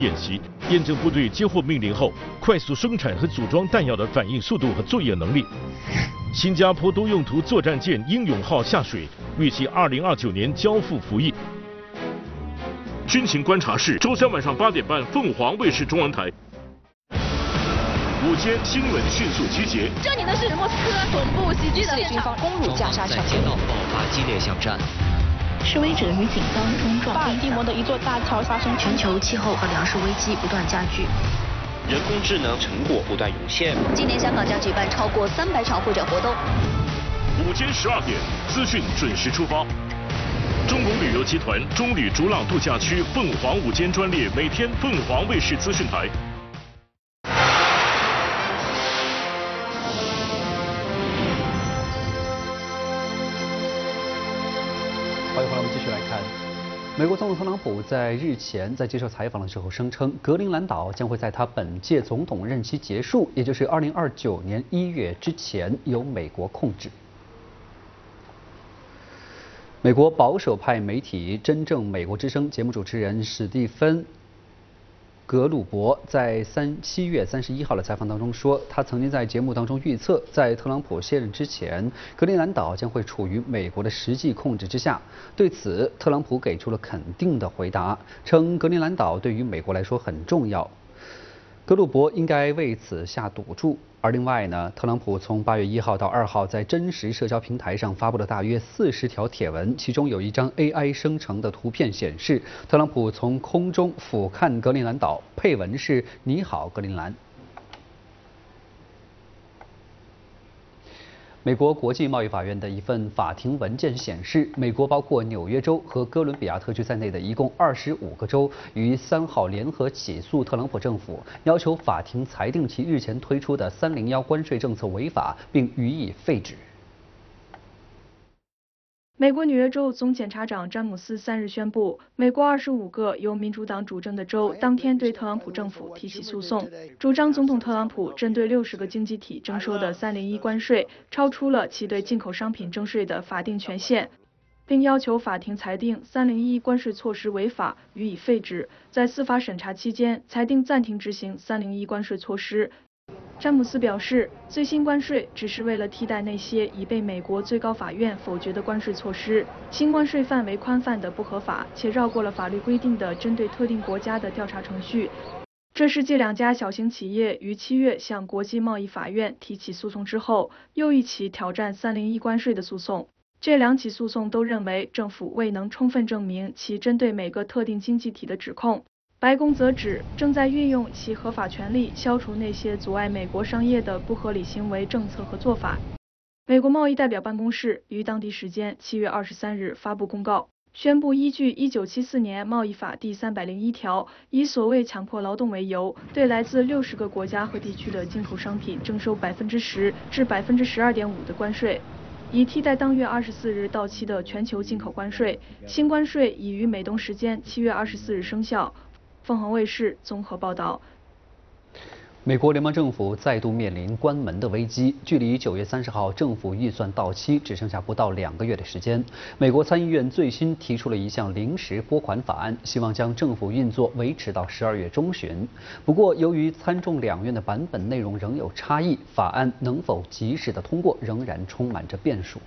演习，验证部队接获命令后快速生产和组装弹药的反应速度和作业能力。新加坡多用途作战舰英勇号下水，预计2029年交付服役。军情观察室，周三晚上8点半，凤凰卫视中文台。午间新闻迅速集结。 这里的是莫斯科总部袭击的现场， 攻入加沙抢街道爆发激烈巷战。 示威者与警方冲撞。 巴尔的摩的一座大桥发生。 全球气候和粮食危机不断加剧。 人工智能成果不断涌现。 今年香港将举办超过300场会展活动。 午间12点，资讯准时出发。中龙旅游集团中旅逐浪度假区凤凰午间专列，每天凤凰卫视资讯台。 欢迎回来，我们继续来看。美国总统特朗普在日前在接受采访的时候声称，格陵兰岛将会在他本届总统任期结束，也就是2029年1月之前由美国控制。美国保守派媒体《真正美国之声》节目主持人史蒂芬·格鲁伯在7月31号的采访当中说，他曾经在节目当中预测，在特朗普卸任之前，格陵兰岛将会处于美国的实际控制之下。对此，特朗普给出了肯定的回答，称格陵兰岛对于美国来说很重要，格鲁伯应该为此下赌注。而另外呢，特朗普从8月1号到2号在真实社交平台上发布了大约40条帖文，其中有一张 AI 生成的图片显示，特朗普从空中俯瞰格陵兰岛，配文是“你好，格陵兰”。美国国际贸易法院的一份法庭文件显示，美国包括纽约州和哥伦比亚特区在内的一共25个州于3号联合起诉特朗普政府，要求法庭裁定其日前推出的301关税政策违法，并予以废止。 美国纽约州总检察长詹姆斯3日宣布，美国25个由民主党主政的州当天对特朗普政府提起诉讼，主张总统特朗普针对60个经济体征收的301关税超出了其对进口商品征税的法定权限，并要求法庭裁定301关税措施违法，予以废止，在司法审查期间裁定暂停执行301关税措施。詹姆斯表示，最新关税只是为了替代那些已被美国最高法院否决的关税措施。新关税范围宽泛的不合法，且绕过了法律规定的针对特定国家的调查程序。这是继2家小型企业于7月向国际贸易法院提起诉讼之后，又一起挑战301关税的诉讼。这2起诉讼都认为政府未能充分证明其针对每个特定经济体的指控。白宫则指正在运用其合法权利消除那些阻碍美国商业的不合理行为政策和做法。美国贸易代表办公室于当地时间7月23日发布公告，宣布依据1974年贸易法第301条，以所谓强迫劳动为由，对来自60个国家和地区的进口商品征收10%至12.5%的关税，以替代当月24日到期的全球进口关税。新关税已于美东时间7月24日生效。凤凰卫视综合报道。 美国联邦政府再度面临关门的危机，距离9月30号政府预算到期只剩下不到2个月的时间。美国参议院最新提出了一项临时拨款法案，希望将政府运作维持到12月中旬。不过，由于参众两院的版本内容仍有差异，法案能否及时的通过，仍然充满着变数。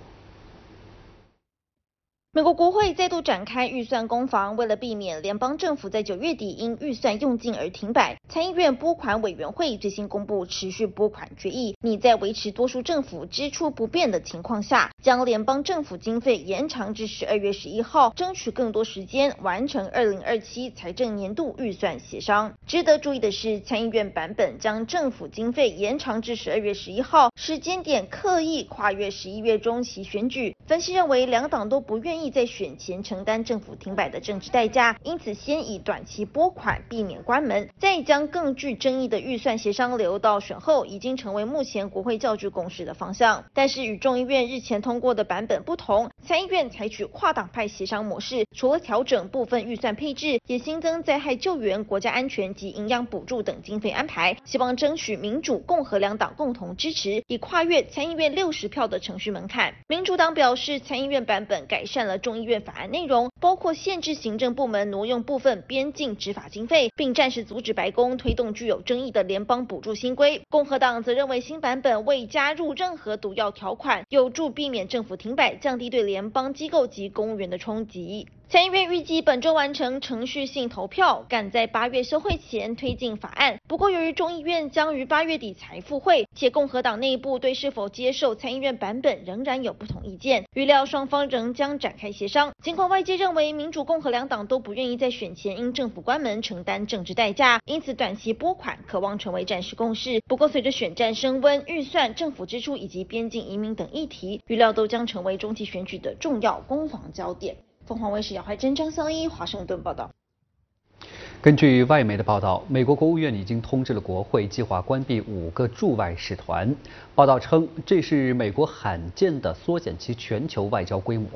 美国国会再度展开预算攻防，为了避免联邦政府在9月底因预算用尽而停摆，参议院拨款委员会最新公布持续拨款决议，拟在维持多数政府支出不变的情况下，将联邦政府经费延长至12月11号，争取更多时间完成2027财政年度预算协商。值得注意的是，参议院版本将政府经费延长至12月11号，时间点刻意跨越11月中期选举。分析认为，两党都不愿意在选前承担政府停摆的政治代价，因此先以短期拨款避免关门，再将更具争议的预算协商留到选后，已经成为目前国会较具共识的方向。但是与众议院日前通过的版本不同，参议院采取跨党派协商模式，除了调整部分预算配置，也新增灾害救援、国家安全及营养补助等经费安排，希望争取民主、共和两党共同支持，以跨越参议院60票的程序门槛。民主党表示，参议院版本改善了了众议院法案内容，包括限制行政部门挪用部分边境执法经费，并暂时阻止白宫推动具有争议的联邦补助新规。共和党则认为新版本未加入任何毒药条款，有助避免政府停摆，降低对联邦机构及公务员的冲击。参议院预计本周完成程序性投票，赶在8月休会前推进法案。不过，由于众议院将于8月底才复会，且共和党内部对是否接受参议院版本仍然有不同意见，预料双方仍将展开协商。尽管外界认为民主、共和两党都不愿意在选前因政府关门承担政治代价，因此短期拨款渴望成为暂时共识。不过，随着选战升温，预算、政府支出以及边境移民等议题，预料都将成为中期选举的重要攻防焦点。凤凰卫视姚怀珍、张孝一华盛顿报道。 根据外媒的报道，美国国务院已经通知了国会，计划关闭5个驻外使团。报道称，这是美国罕见的缩减其全球外交规模。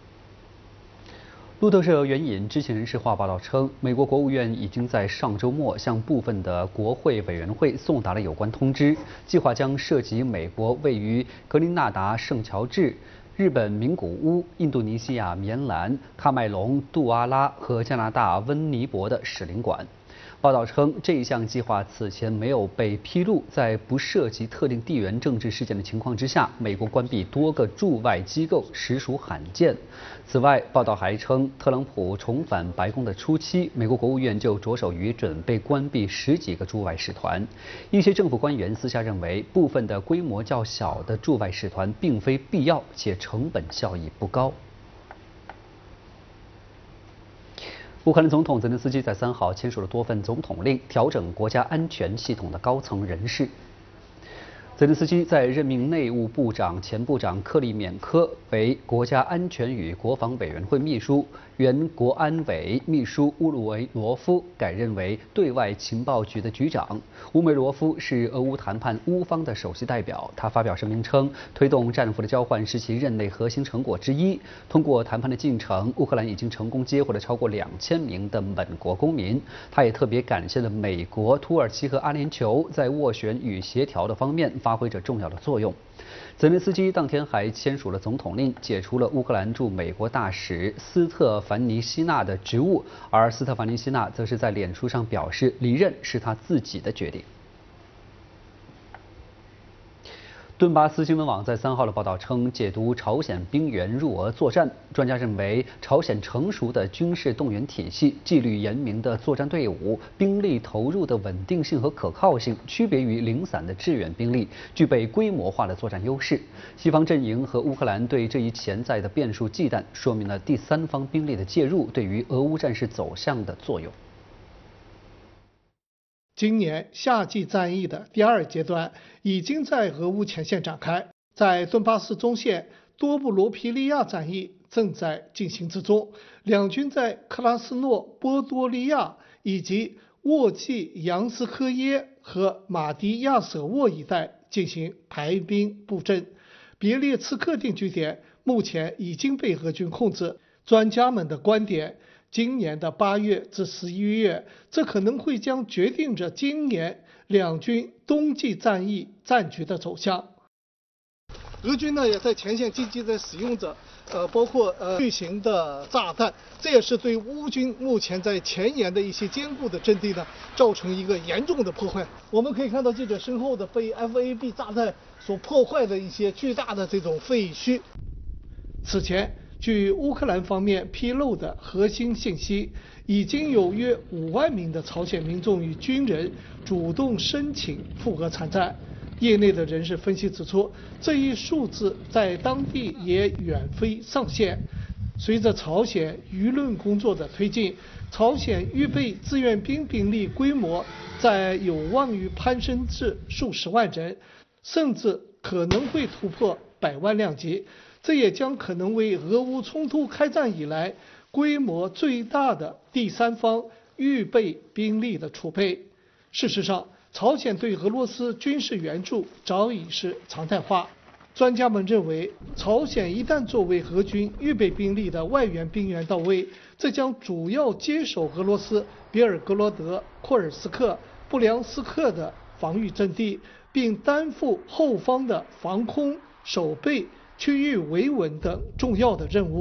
路透社援引知情人士话报道称，美国国务院已经在上周末向部分的国会委员会送达了有关通知，计划将涉及美国位于格林纳达圣乔治、日本名古屋、印度尼西亚棉兰、喀麦隆、杜阿拉和加拿大温尼伯的使领馆。报道称，这一项计划此前没有被披露，在不涉及特定地缘政治事件的情况之下，美国关闭多个驻外机构实属罕见。此外，报道还称，特朗普重返白宫的初期，美国国务院就着手于准备关闭10几个驻外使团。一些政府官员私下认为，部分的规模较小的驻外使团并非必要，且成本效益不高。乌克兰总统泽连斯基在3号签署了多份总统令，调整国家安全系统的高层人事。泽连斯基在任命内务部长前部长克里缅科为国家安全与国防委员会秘书，原国安委秘书乌鲁维罗夫改任为对外情报局的局长。乌梅罗夫是俄乌谈判乌方的首席代表，他发表声明称，推动战俘的交换是其任内核心成果之一。通过谈判的进程，乌克兰已经成功接回了超过2000名的本国公民。他也特别感谢了美国、土耳其和阿联酋在斡旋与协调的方面发挥着重要的作用。泽连斯基当天还签署了总统令，解除了乌克兰驻美国大使斯特凡尼希纳的职务，而斯特凡尼希纳则是在脸书上表示，离任是他自己的决定。顿巴斯新闻网在3号的报道称，解读朝鲜兵员入俄作战。专家认为，朝鲜成熟的军事动员体系、纪律严明的作战队伍、兵力投入的稳定性和可靠性，区别于零散的志愿兵力，具备规模化的作战优势。西方阵营和乌克兰对这一潜在的变数忌惮，说明了第三方兵力的介入对于俄乌战事走向的作用。 今年夏季战役的第2阶段已经在俄乌前线展开，在顿巴斯中线多布罗皮利亚战役正在进行之中，两军在克拉斯诺波多利亚以及沃季扬斯科耶和马迪亚舍沃一带进行排兵布阵。别列茨克定居点目前已经被俄军控制。专家们的观点，今年的8月至11月，这可能会将决定着今年两军冬季战役战局的走向。俄军呢也在前线积极地使用着包括巨型的炸弹，这也是对乌军目前在前沿的一些坚固的阵地呢造成一个严重的破坏。我们可以看到记者身后的被 FAB 炸弹所破坏的一些巨大的这种废墟。此前，据乌克兰方面披露的核心信息，已经有约5万名的朝鲜民众与军人主动申请赴俄参战。业内的人士分析指出，这一数字在当地也远非上限。随着朝鲜舆论工作的推进，朝鲜预备志愿兵兵力规模在有望于攀升至数十万人，甚至可能会突破100万量级。这也将可能为俄乌冲突开战以来规模最大的第三方预备兵力的储备。事实上，朝鲜对俄罗斯军事援助早已是常态化。专家们认为，朝鲜一旦作为俄军预备兵力的外援兵员到位，这将主要接手俄罗斯别尔格罗德、库尔斯克、布良斯克的防御阵地，并担负后方的防空、守备、区域维稳等重要的任务，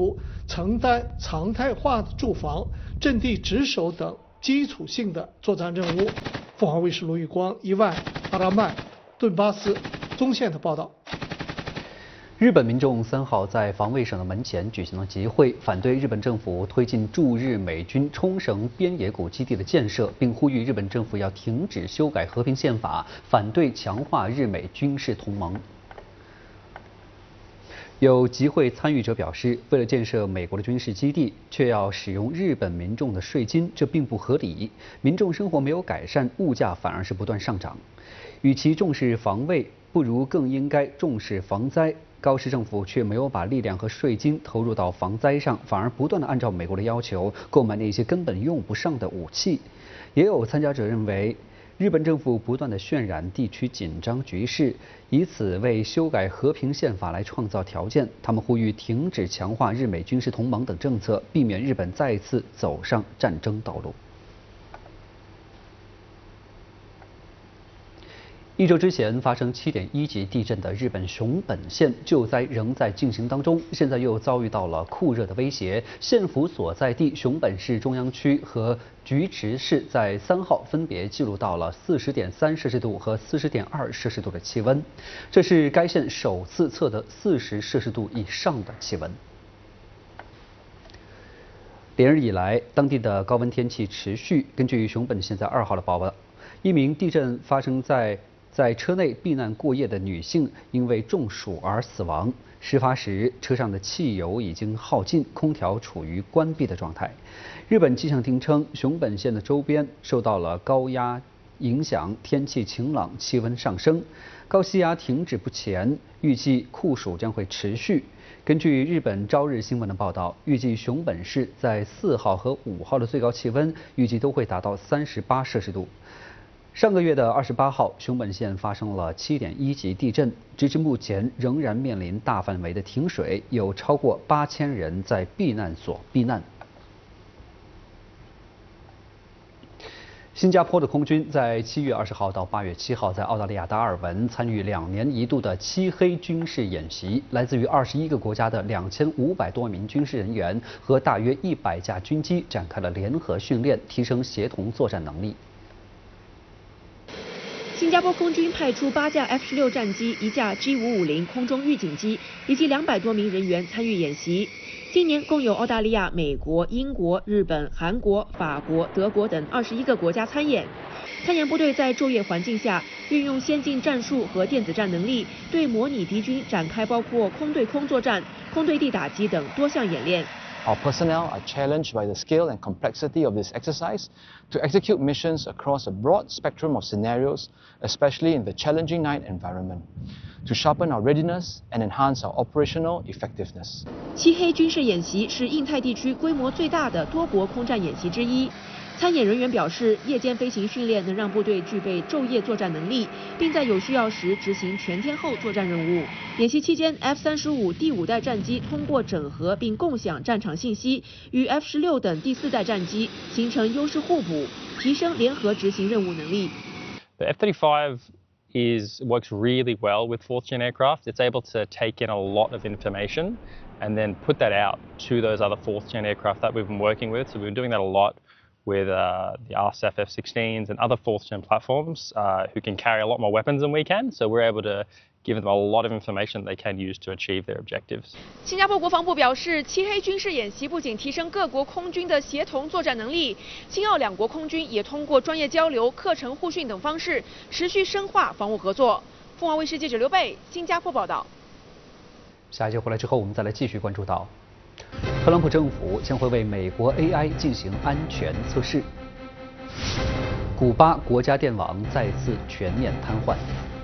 承担常态化的驻防、阵地值守等基础性的作战任务。凤凰卫视罗宇光、伊万、阿拉曼、顿巴斯中线的报道。 日本民众3号在防卫省的门前举行了集会，反对日本政府推进驻日美军冲绳边野古基地的建设，并呼吁日本政府要停止修改和平宪法，反对强化日美军事同盟。有集会参与者表示，为了建设美国的军事基地，却要使用日本民众的税金，这并不合理。民众生活没有改善，物价反而是不断上涨。与其重视防卫，不如更应该重视防灾。高市政府却没有把力量和税金投入到防灾上，反而不断地按照美国的要求购买那些根本用不上的武器。也有参加者认为，日本政府不断地渲染地区紧张局势，以此为修改和平宪法来创造条件。他们呼吁停止强化日美军事同盟等政策，避免日本再次走上战争道路。1周之前发生7.1级地震的日本熊本县救灾仍在进行当中，现在又遭遇到了酷热的威胁。县府所在地熊本市中央区和菊池市在3号分别记录到了40.3摄氏度和40.2摄氏度的气温，这是该县首次测得40摄氏度以上的气温。连日以来，当地的高温天气持续。根据熊本县在2号的报道，一名地震发生在车内避难过夜的女性因为中暑而死亡。事发时，车上的汽油已经耗尽，空调处于关闭的状态。日本气象厅称，熊本县的周边受到了高压影响，天气晴朗，气温上升。高气压停止不前，预计酷暑将会持续。根据日本朝日新闻的报道，预计熊本市在4号和5号的最高气温预计都会达到38摄氏度。上个月的28号，熊本县发生了7.1级地震，直至目前仍然面临大范围的停水，有超过8000人在避难所避难。新加坡的空军在7月20号到8月7号在澳大利亚达尔文参与2年一度的漆黑军事演习，来自于21个国家的2500多名军事人员和大约100架军机展开了联合训练，提升协同作战能力。 新加坡空军派出8架 F-16战机、1架 G550空中预警机以及200多名人员参与演习。今年共有澳大利亚、美国、英国、日本、韩国、法国、德国等21个国家参演。参演部队在昼夜环境下，运用先进战术和电子战能力，对模拟敌军展开包括空对空作战、空对地打击等多项演练。 Our personnel are challenged by the scale and complexity of this exercise to execute missions across a broad spectrum of scenarios, especially in the challenging night environment, to sharpen our readiness and enhance our operational effectiveness. 漆黑军事演习是印太地区规模最大的多国空战演习之一。参演人员表示，夜间飞行训练能让部队具备昼夜作战能力，并在有需要时执行全天候作战任务。演习期间 ，F-35第5代战机通过整合并共享战场信息，与 F-16等第4代战机形成优势互补，提升联合执行任务能力。 The F-35 works really well with 4th-gen aircraft. It's able to take in a lot of information and then put that out to those other 4th-gen aircraft that we've been working with. So we've been doing that a lot with the RSAF F-16s and other 4th-gen platforms who can carry a lot more weapons than we can. So we're able to give them a lot of information they can use to achieve their objectives. 新加坡国防部表示，漆黑军事演习不仅提升各国空军的协同作战能力，新澳2国空军也通过专业交流、课程互训等方式，持续深化防务合作。凤凰卫视记者刘贝，新加坡报道。 下一节回来之后，我们再来继续关注到，特朗普政府将会为美国 AI 进行安全测试。古巴国家电网再次全面瘫痪。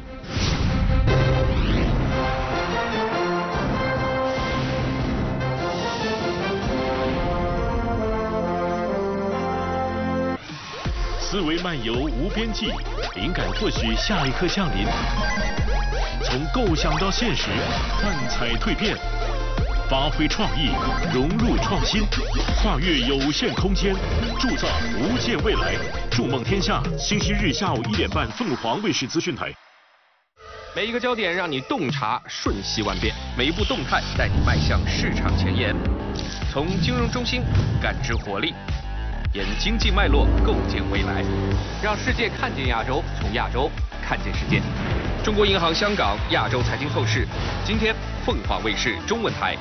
思维漫游无边际，灵感或许下一刻降临。从构想到现实，幻彩蜕变，发挥创意，融入创新，跨越有限空间，铸造无限未来。筑梦天下，星期日下午1点半，凤凰卫视资讯台。 每一个焦点让你洞察瞬息万变，每一步动态带你迈向市场前沿。 从金融中心感知活力，沿经济脉络构建未来，让世界看见亚洲，从亚洲看见世界。中国银行香港亚洲财经透视，今天凤凰卫视中文台。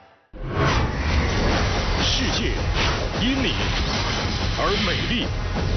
世界因你而美丽。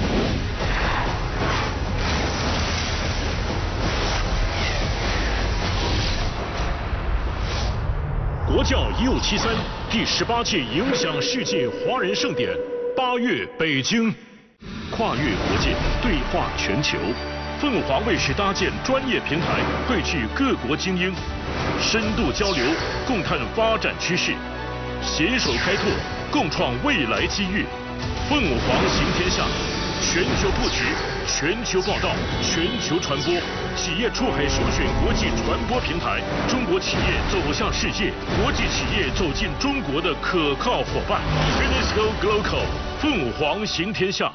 国教1573第18届影响世界华人盛典8月北京，跨越国界，对话全球。凤凰卫视搭建专业平台，汇聚各国精英，深度交流，共探发展趋势，携手开拓，共创未来机遇。凤凰行天下，全球布局，全球报道，全球传播，企业出海首选国际传播平台，中国企业走向世界，国际企业走进中国的可靠伙伴。UNESCO Global， 凤凰行天下。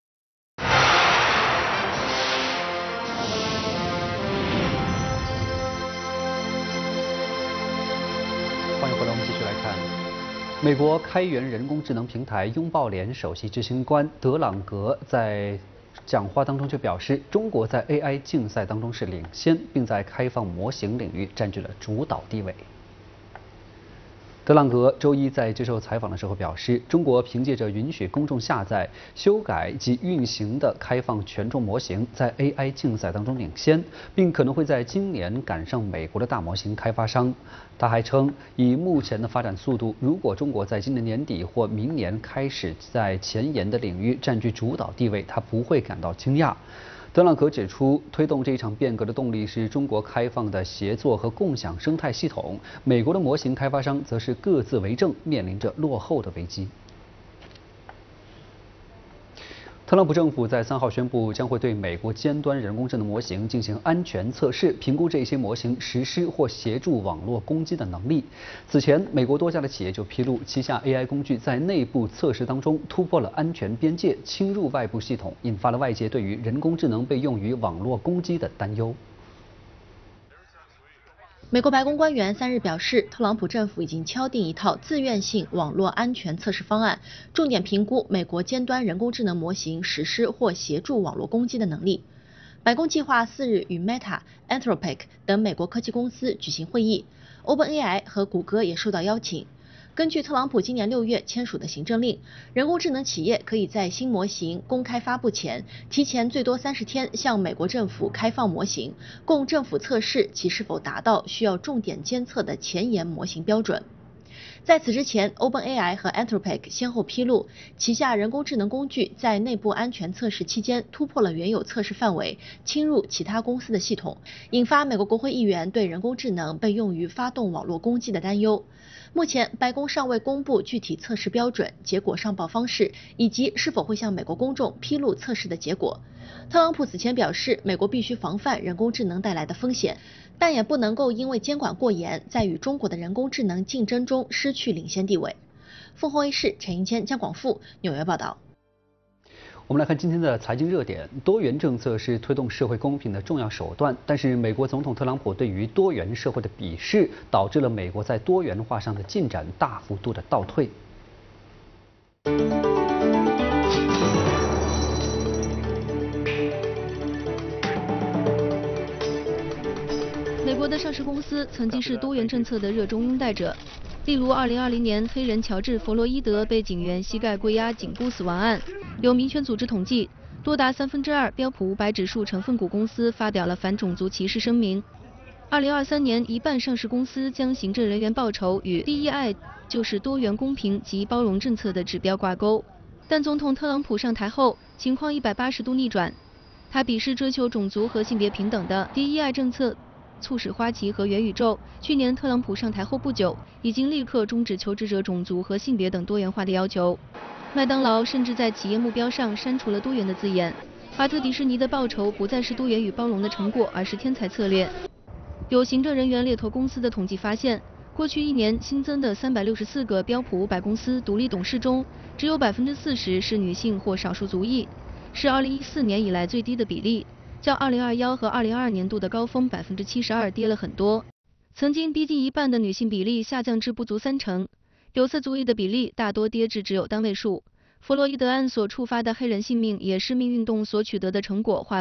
欢迎回来，我们继续来看。美国开源人工智能平台拥抱联首席执行官德朗格在讲话当中就表示，中国在 AI 竞赛当中是领先，并在开放模型领域占据了主导地位。德朗格周一在接受采访的时候表示，中国凭借着允许公众下载、修改及运行的开放权重模型，在 AI 竞赛当中领先，并可能会在今年赶上美国的大模型开发商。他还称，以目前的发展速度，如果中国在今年年底或明年开始在前沿的领域占据主导地位，他不会感到惊讶。德朗格指出，推动这一场变革的动力是中国开放的协作和共享生态系统，美国的模型开发商则是各自为政，面临着落后的危机。特朗普政府在3号宣布，将会对美国尖端人工智能模型进行安全测试，评估这些模型实施或协助网络攻击的能力。此前，美国多家的企业就披露，旗下 AI 工具在内部测试当中突破了安全边界，侵入外部系统，引发了外界对于人工智能被用于网络攻击的担忧。 美国白宫官员3日表示，特朗普政府已经敲定一套自愿性网络安全测试方案，重点评估美国尖端人工智能模型实施或协助网络攻击的能力。白宫计划4日与 Meta、Anthropic 等美国科技公司举行会议 ，OpenAI 和谷歌也受到邀请。根据特朗普今年6月签署的行政令，人工智能企业可以在新模型公开发布前，提前最多30天向美国政府开放模型，供政府测试其是否达到需要重点监测的前沿模型标准。在此之前 ，OpenAI 和 Anthropic 先后披露，旗下人工智能工具在内部安全测试期间突破了原有测试范围，侵入其他公司的系统，引发美国国会议员对人工智能被用于发动网络攻击的担忧。目前，白宫尚未公布具体测试标准、结果上报方式以及是否会向美国公众披露测试的结果。特朗普此前表示，美国必须防范人工智能带来的风险，但也不能够因为监管过严，在与中国的人工智能竞争中失去领先地位。凤凰卫视陈英谦、江广富纽约报道。 我们来看今天的财经热点。多元政策是推动社会公平的重要手段，但是美国总统特朗普对于多元社会的鄙视，导致了美国在多元化上的进展大幅度的倒退。 美国的上市公司曾经是多元政策的热衷拥戴者，例如2020年黑人乔治·弗洛伊德被警员膝盖跪压颈部死亡案，有民权组织统计，多达2/3标普500指数成分股公司发表了反种族歧视声明。2023年，一半上市公司将行政人员报酬与 DEI 就是多元公平及包容政策的指标挂钩。但总统特朗普上台后，情况180度逆转，他鄙视追求种族和性别平等的 DEI 政策。促使花旗和元宇宙去年特朗普上台后不久，已经立刻终止求职者种族和性别等多元化的要求。麦当劳甚至在企业目标上删除了多元的字眼。华特迪士尼的报酬不再是多元与包容的成果，而是天才策略。有行政人员猎头公司的统计发现，过去1年新增的364个标普500公司独立董事中，只有40%是女性或少数族裔，是2014年以来最低的比例。较2021和2022年度的高峰72%跌了很多。曾经逼近一半的女性比例下降至不足30%， 有色族裔的比例大多跌至只有单位数。弗洛伊德案所触发的黑人性命，也是命运动所取得的成果，